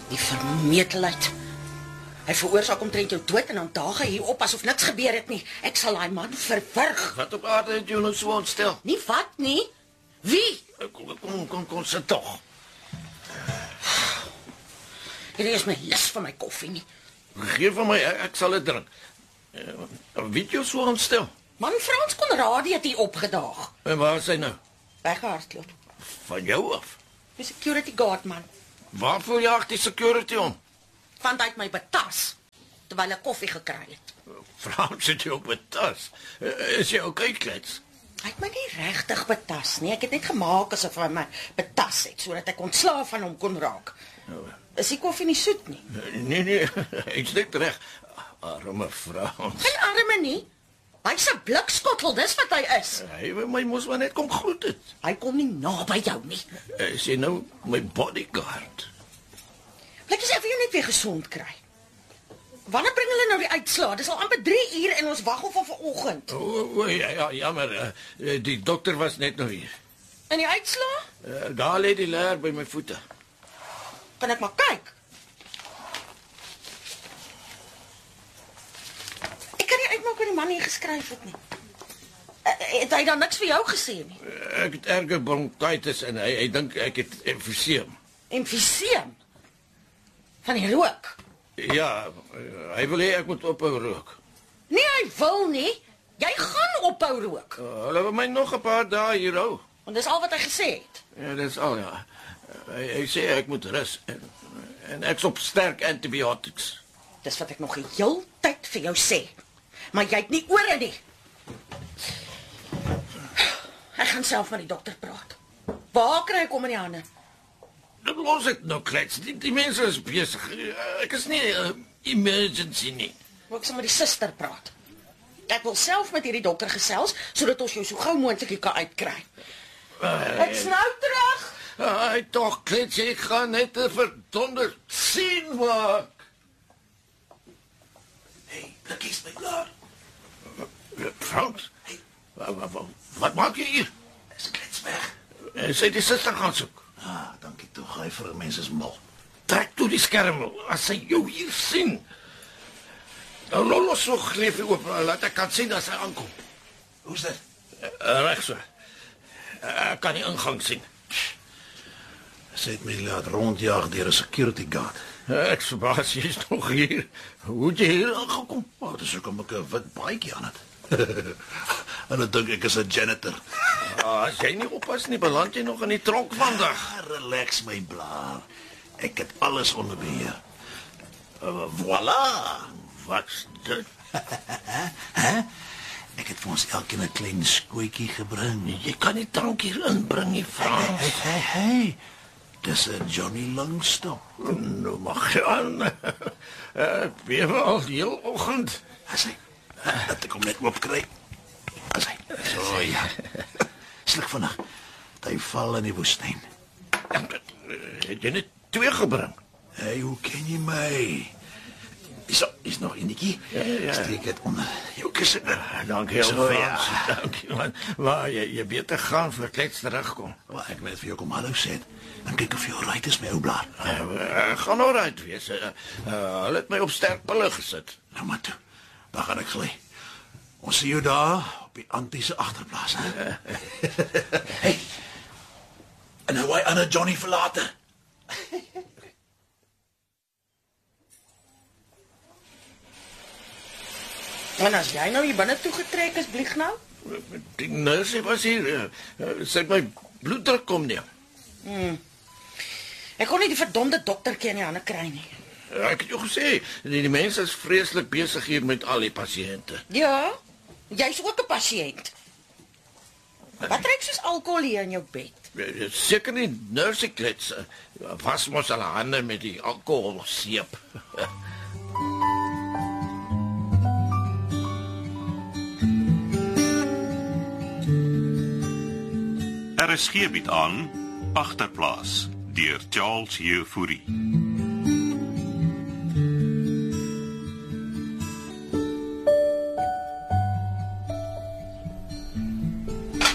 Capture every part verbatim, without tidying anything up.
Die vermetelheid. Hy veroorsaak omtrent jou dood en dan daag hy hier op asof niks gebeur het nie. Ek sal daai man verwrig. Wat op aarde het jy nou so ontstel? Nie wat nie. Wie? Kom, kom, kom, kom sit tog. Hierdie is my lus van my koffie nie. Geef van my, ek, ek sal dit drink. Uh, wie het jou so ontstel? Man Frans Konradi het hier opgedaag. En waar is hy nou? Weggehardloop. Van jou af? Die security guard man. Waarvoor jaag die security om? Want hy het my betas, terwyl ek koffie gekry het. Frans het jou betas. Uh, is jy okay, klets? Hy het my nie regtig betas nie. Ek het net gemaak asof hy my betas het, sodat ek ontslaaf van hom kon raak. Is die koffie nie soet nie? Nee, nee, ek's net reg. Arme Frans. Geen arme nie. Hy's 'n blikskottel, dis wat hy is. Hy wil my mos maar net kom groet het. Hy kom nie naby jou nie. Is jy nou my bodyguard? Lyk asof jy net weer gesond kry. Wanneer bring hulle nou die uitslae? Dis al amper drie uur en ons wag op van vanoggend. O, oh, oh, ja, ja, jammer. Uh, die dokter was net nou hier. En die uitslae? Uh, daar lê die leer by my voete. Kan ek maar kyk? Ek kan nie uitmaak wat die man hier geskryf het nie. Uh, het hy dan niks vir jou gesê nie? Uh, ek het erge bronchitis en hy, hy dink ek het emfyseem. Emfyseem? Van die rook? Ja, hy wil hê ek moet ophou rook. Nee, hy wil nie. Jy gaan ophou rook. Uh, hulle wil my nog 'n paar dae hier hou. Want dis al wat hy gesê het. Ja, dis al ja. Uh, hy, hy sê ek moet rus en, en ek's op sterk antibiotics. Dis wat ek nog 'n heel tyd vir jou sê. Maar jy het nie ore nie. Ek gaan self met die dokter praat. Waar kry ek hom in die hande? Dit los ek nou klets. Die, die mense is besig. Ek is nie 'n uh, emergency nie. Ek sal met die suster praat. Ek wil self met hierdie dokter gesels sodat ons jou so gou moontlik kan uitkry. Uh, Ek's nou terug. Ai, tog klets, ek gaan net 'n verdonder sien maak. Hey, daar kies my klaar. Frans? Hey. Wat, wat, wat maak jy hier? Is klets weg. En sy die suster gaan soek. Ah, dankie tog, hy vir 'n mens is mal. Trek toe die skerm as sy jou hier sien. Nou los so gleef oop, laat ek kan sien as hy aankom. Hoe's dit? Uh, reg so. Uh, ek kan die ingang sien. Sy het my laat rondjaag deur 'n security guard. Uh, ek verbaas jy is nog hier. Hoe het jy hier aangekom? Maar dis hoekom ek 'n wit baadjie aan het. En dan dink ek is 'n janitor. Ah, as jy nie oppas nie, beland jy nog in die tronk vandag. Ah, relax my blaar. Ek het alles onder beheer. Uh, voilà. Wat's dit? Hè? Ek het vir ons elkeen 'n klein skootjie gebring. Jy kan nie drank hier inbring nie, Frans. Hey, hey, hey. Dis 'n Johnny Longstop. Nou mag jy aan. Ek bewe al die hele oggend. As hy, dat ek hom net oopkry. As hy, so ja. Sluk vinnig. Hy val in die woestyn. Het jy net twee gebring? Hey, hoe ken jy my? Is is nog enetjie? Ja, ja, ja. Steek dit onder jou kussen. Dankie, So, Frans. ja. Dankie man. Maar jy jy beter gaan vir klets terugkom. Maar ek weet vir jou kom hallo sê. Dan kyk of jy alright is my ou blaar. Uh, ek gaan alright wees. Uh, uh, hulle het my op sterk pille gesit. Nou maar toe. Dan gaan ek gly. Ons sien jou daar op die Antie se agterplaas. Hè? Hey. En hoe hy aan 'n Johnny vir later. En as jy nou hier binne toe getrek is, blieg nou? Die nurse was hier. Uh, uh, sy het my bloeddruk kom neem. Hmm. Ek kon nie die verdomde doktertjie in die hande kry nie. Uh, ek het jou gesê, die, die mense is vreeslik besig hier met al die pasiënte. Ja, jy's ook 'n pasiënt. Wat trek soos alkohol hier in jou bed? Uh, Seker nie nurse klets. Uh, was mos hulle hande met die alkohol seep. R S G bied aan Agterplaas deur Charles Jefouri.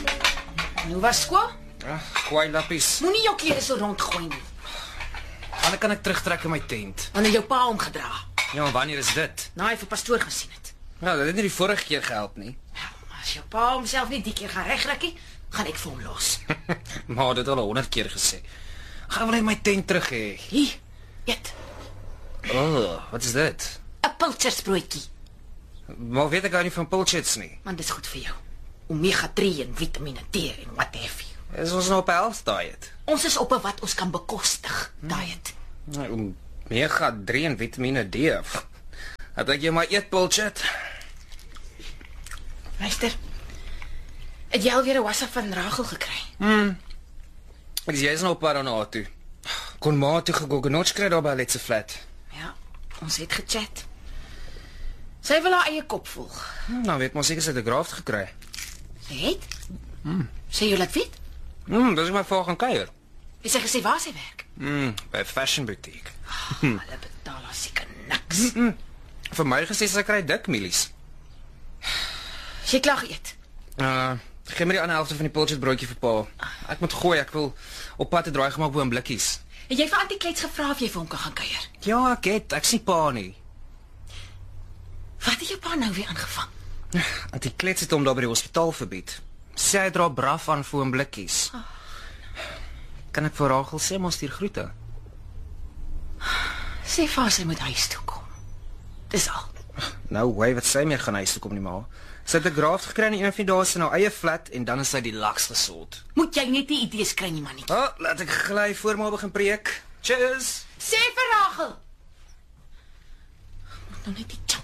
Nou was skool? Ag, kwai lappies. Moenie jou klere so rondgooi nie. Wanneer kan ek terugtrek in my tent? Wanneer jou pa omgedra. Ja, maar wanneer is dit? Nou hy vir pastoor gesien het. Nou, dat het nie die vorige keer gehelp nie. As jou pa homself nie die keer gaan regrekkie, gaan ek vir hom los. Maar dit al honderd keer gesê. Gaan wil hy my tent terug hê. Hier, eet. Oh, wat is dit? 'n Pilcherdsbroodjie, Maar weet ek nou nie van pilchards nie. want dit is goed vir jou. Omega drie en Vitamine D en what have you. Is ons nou op 'n health diet? Ons is op 'n wat ons kan bekostig diet. Nou, omega drie en Vitamine D. Het ek jou maar eet pilchard? Luister. Het jy alweer 'n WhatsApp van Rachel gekry? Dis jy is nou op pad daarna toe. Kon maar toe gegoggenotch kry daar by Letse flat. Ja, ons het gechat. Sy wil haar eie kop volg. Nou weet maar seker sy het 'n graft gekry. Sy het? Sê jy laat weet? Hmm, dis my voor gaan kuier. Het sy gesê waar sy werk? Hmm, by 'n fashion boutique. Hulle betaal haar seker niks. Vir my gesê sy kry dik mielies. Sy klaar geëet. Uh, gee my die ander helfte van die pilchard broodjie vir pa. Ek moet gooi, ek wil op pad te draai gemaak bo in blikkies. Het jy vir Antie Klets gevra of jy vir hom kan gaan kuier? Ja, ek het, ek sien pa nie. Wat het jou pa nou weer aangevang? Want die klets het hom daar by die hospitaal verbied. Sê hy dra braf aan voor in blikkies. Kan ek vir Rachel sê maar stuur groete? Sê vir haar sy moet huis toe kom. Dis al. Nou, hoe wat sy meer gaan huis toe kom nie maar. Sy het 'n graft gekry in een van die dae se nou eie flat en dan is sy die laks gesond. Moet jy net nie idees kry nie, mannetjie. Oh, laat ek gly voor maar begin preek. Cheers. Sê vir Rachel. Moet nou net die chunk